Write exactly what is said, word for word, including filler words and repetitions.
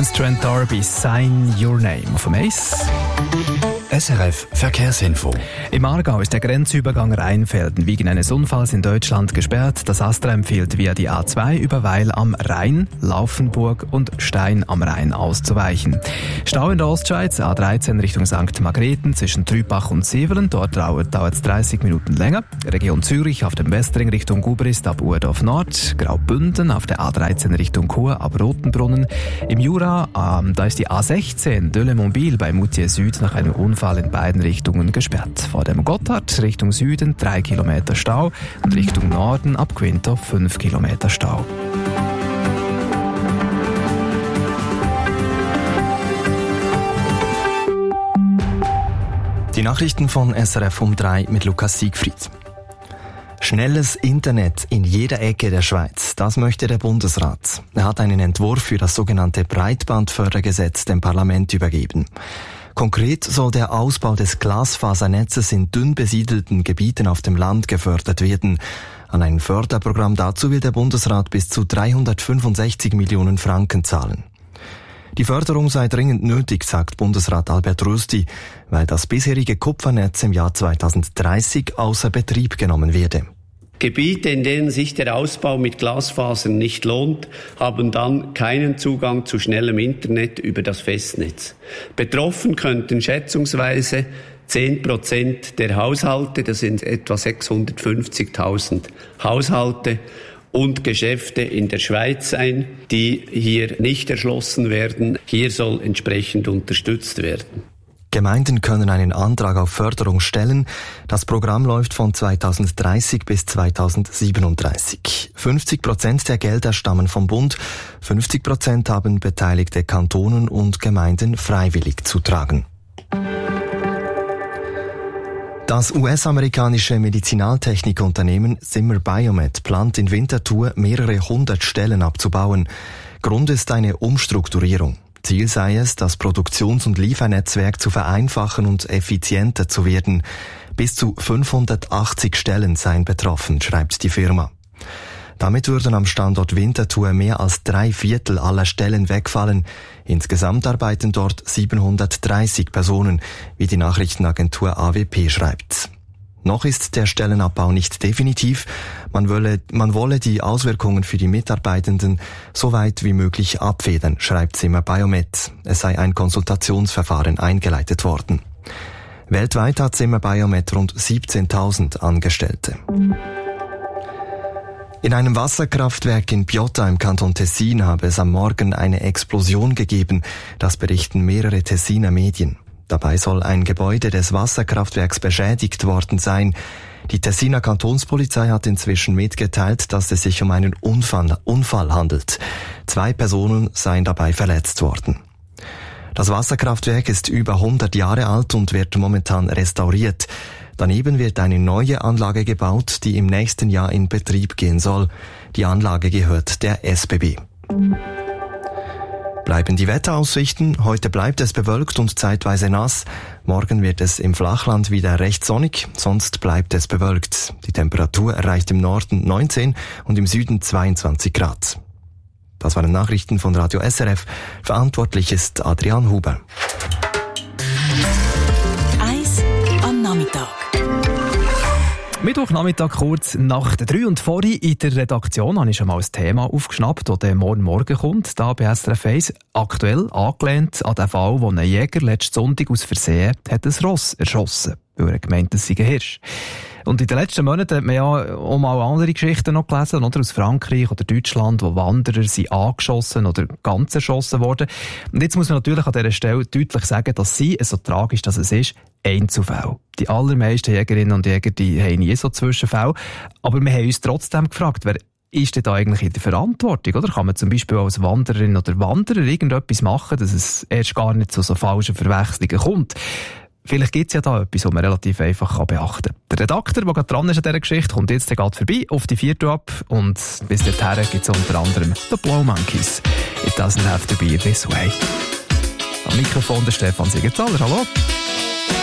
Terence Trent D'Arby, Sign Your Name auf dem Ace. S R F Verkehrsinfo. Im Aargau ist der Grenzübergang Rheinfelden wegen eines Unfalls in Deutschland gesperrt. Das Astra empfiehlt via die A zwei über Weil am Rhein, Laufenburg und Stein am Rhein auszuweichen. Stau in der Ostschweiz, A dreizehn Richtung Sankt Margrethen zwischen Trübach und Sevelen. Dort dauert es dreißig Minuten länger. Region Zürich auf dem Westring Richtung Gubrist ab Urdorf Nord. Graubünden auf der A dreizehn Richtung Chur ab Rotenbrunnen. Im Jura, ähm, da ist die A sechzehn Deule-Montville bei Moutier Süd nach einem Unfall in beiden Richtungen gesperrt. Vor dem Gotthard Richtung Süden drei Kilometer Stau und Richtung Norden ab Quinto fünf Kilometer Stau. Die Nachrichten von S R F um drei mit Lukas Siegfried. Schnelles Internet in jeder Ecke der Schweiz, das möchte der Bundesrat. Er hat einen Entwurf für das sogenannte Breitbandfördergesetz dem Parlament übergeben. Konkret soll der Ausbau des Glasfasernetzes in dünn besiedelten Gebieten auf dem Land gefördert werden. An ein Förderprogramm dazu will der Bundesrat bis zu dreihundertfünfundsechzig Millionen Franken zahlen. Die Förderung sei dringend nötig, sagt Bundesrat Albert Rösti, weil das bisherige Kupfernetz im Jahr zweitausenddreißig außer Betrieb genommen werde. Gebiete, in denen sich der Ausbau mit Glasfasern nicht lohnt, haben dann keinen Zugang zu schnellem Internet über das Festnetz. Betroffen könnten schätzungsweise zehn Prozent der Haushalte, das sind etwa sechshundertfünfzigtausend Haushalte, und Geschäfte in der Schweiz sein, die hier nicht erschlossen werden. Hier soll entsprechend unterstützt werden. Gemeinden können einen Antrag auf Förderung stellen. Das Programm läuft von zweitausenddreißig bis zweitausendsiebenunddreißig. fünfzig Prozent der Gelder stammen vom Bund, fünfzig Prozent haben beteiligte Kantonen und Gemeinden freiwillig zu tragen. Das U S-amerikanische Medizinaltechnikunternehmen Zimmer Biomet plant in Winterthur mehrere hundert Stellen abzubauen. Grund ist eine Umstrukturierung. Ziel sei es, das Produktions- und Liefernetzwerk zu vereinfachen und effizienter zu werden. Bis zu fünfhundertachtzig Stellen seien betroffen, schreibt die Firma. Damit würden am Standort Winterthur mehr als drei Viertel aller Stellen wegfallen. Insgesamt arbeiten dort siebenhundertdreißig Personen, wie die Nachrichtenagentur A W P schreibt. Noch ist der Stellenabbau nicht definitiv. Man wolle, man wolle die Auswirkungen für die Mitarbeitenden so weit wie möglich abfedern, schreibt Zimmer Biomet. Es sei ein Konsultationsverfahren eingeleitet worden. Weltweit hat Zimmer Biomet rund siebzehntausend Angestellte. In einem Wasserkraftwerk in Piotta im Kanton Tessin habe es am Morgen eine Explosion gegeben. Das berichten mehrere Tessiner Medien. Dabei soll ein Gebäude des Wasserkraftwerks beschädigt worden sein. Die Tessiner Kantonspolizei hat inzwischen mitgeteilt, dass es sich um einen Unfall, Unfall handelt. Zwei Personen seien dabei verletzt worden. Das Wasserkraftwerk ist über hundert Jahre alt und wird momentan restauriert. Daneben wird eine neue Anlage gebaut, die im nächsten Jahr in Betrieb gehen soll. Die Anlage gehört der S B B. Bleiben die Wetteraussichten. Heute bleibt es bewölkt und zeitweise nass. Morgen wird es im Flachland wieder recht sonnig, sonst bleibt es bewölkt. Die Temperatur erreicht im Norden neunzehn und im Süden zweiundzwanzig Grad. Das waren Nachrichten von Radio S R F. Verantwortlich ist Adrian Huber. Eis am Nachmittag. Mittwochnachmittag kurz nach der drei und vorhin in der Redaktion habe ich schon mal ein Thema aufgeschnappt, das dann morgen Morgen kommt, da bei S R F eins. Aktuell angelehnt an den Fall, wo ein Jäger letzten Sonntag aus Versehen hat ein Ross erschossen, weil er gemeint, es sei ein Hirsch. Und in den letzten Monaten hat man ja auch mal andere Geschichten noch gelesen, oder aus Frankreich oder Deutschland, wo Wanderer sind angeschossen oder ganz erschossen worden. Und jetzt muss man natürlich an dieser Stelle deutlich sagen, dass sie, so tragisch dass es ist, Einzelfälle. Die allermeisten Jägerinnen und Jäger, die haben nie so Zwischenfälle. Aber wir haben uns trotzdem gefragt, wer ist denn da eigentlich in der Verantwortung? Oder kann man zum Beispiel als Wandererin oder Wanderer irgendetwas machen, dass es erst gar nicht zu so falschen Verwechslungen kommt? Vielleicht gibt es ja da etwas, was man relativ einfach beachten kann. Der Redakteur, der gerade dran ist an dieser Geschichte, kommt jetzt gerade vorbei auf die vierte ab. Und bis dahin gibt es unter anderem The Blow Monkeys. It doesn't have to be this way. Am Mikrofon der Stefan Siegenthaler. Hallo.